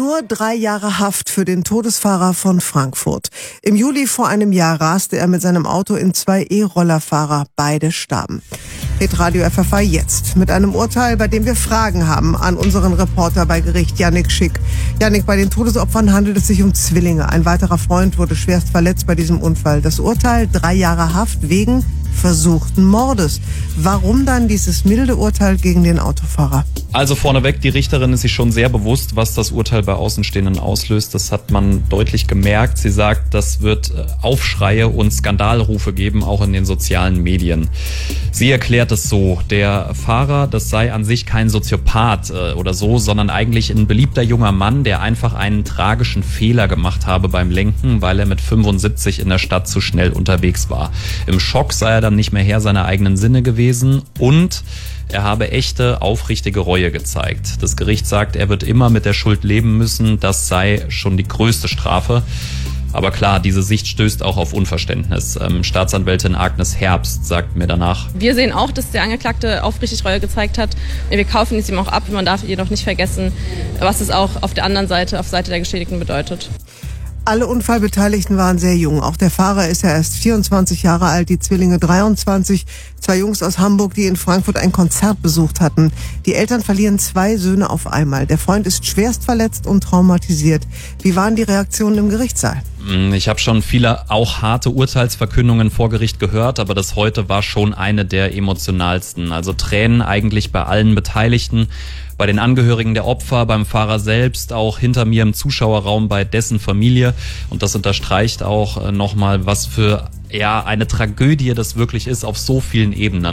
Nur 3 Jahre Haft für den Todesfahrer von Frankfurt. Im Juli vor einem Jahr raste er mit seinem Auto in 2 E-Rollerfahrer. Beide starben. Hitradio FFH jetzt mit einem Urteil, bei dem wir Fragen haben an unseren Reporter bei Gericht, Yannick Schick. Yannick, bei den Todesopfern handelt es sich um Zwillinge. Ein weiterer Freund wurde schwerst verletzt bei diesem Unfall. Das Urteil 3 Jahre Haft wegen versuchten Mordes. Warum dann dieses milde Urteil gegen den Autofahrer? Also vorneweg, die Richterin ist sich schon sehr bewusst, was das Urteil bei Außenstehenden auslöst. Das hat man deutlich gemerkt. Sie sagt, das wird Aufschreie und Skandalrufe geben, auch in den sozialen Medien. Sie erklärt es so, der Fahrer, das sei an sich kein Soziopath oder so, sondern eigentlich ein beliebter junger Mann, der einfach einen tragischen Fehler gemacht habe beim Lenken, weil er mit 75 in der Stadt zu schnell unterwegs war. Im Schock sei er dann nicht mehr Herr seiner eigenen Sinne gewesen und er habe echte, aufrichtige Reue gezeigt. Das Gericht sagt, er wird immer mit der Schuld leben müssen. Das sei schon die größte Strafe. Aber klar, diese Sicht stößt auch auf Unverständnis. Staatsanwältin Agnes Herbst sagt mir danach: Wir sehen auch, dass der Angeklagte aufrichtig Reue gezeigt hat. Wir kaufen es ihm auch ab. Man darf jedoch nicht vergessen, was es auch auf der anderen Seite, auf Seite der Geschädigten bedeutet. Alle Unfallbeteiligten waren sehr jung. Auch der Fahrer ist ja erst 24 Jahre alt, die Zwillinge 23. 2 Jungs aus Hamburg, die in Frankfurt ein Konzert besucht hatten. Die Eltern verlieren 2 Söhne auf einmal. Der Freund ist schwerst verletzt und traumatisiert. Wie waren die Reaktionen im Gerichtssaal? Ich habe schon viele auch harte Urteilsverkündungen vor Gericht gehört, aber das heute war schon eine der emotionalsten. Also Tränen eigentlich bei allen Beteiligten, bei den Angehörigen der Opfer, beim Fahrer selbst, auch hinter mir im Zuschauerraum bei dessen Familie. Und das unterstreicht auch nochmal, was für eine Tragödie das wirklich ist auf so vielen Ebenen.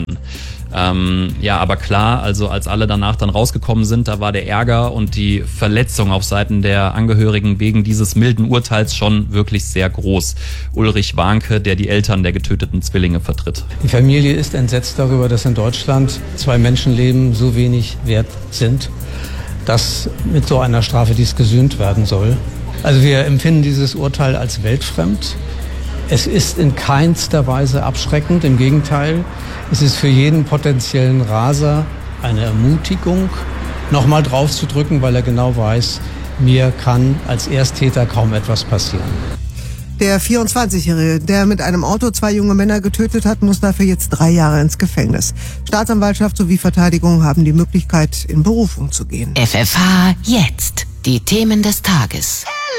Aber klar, also als alle danach dann rausgekommen sind, da war der Ärger und die Verletzung auf Seiten der Angehörigen wegen dieses milden Urteils schon wirklich sehr groß. Ulrich Warnke, der die Eltern der getöteten Zwillinge vertritt. Die Familie ist entsetzt darüber, dass in Deutschland 2 Menschenleben so wenig wert sind, dass mit so einer Strafe dies gesühnt werden soll. Also wir empfinden dieses Urteil als weltfremd. Es ist in keinster Weise abschreckend, im Gegenteil. Es ist für jeden potenziellen Raser eine Ermutigung, nochmal drauf zu drücken, weil er genau weiß, mir kann als Ersttäter kaum etwas passieren. Der 24-Jährige, der mit einem Auto 2 junge Männer getötet hat, muss dafür jetzt 3 Jahre ins Gefängnis. Staatsanwaltschaft sowie Verteidigung haben die Möglichkeit, in Berufung zu gehen. FFH jetzt. Die Themen des Tages.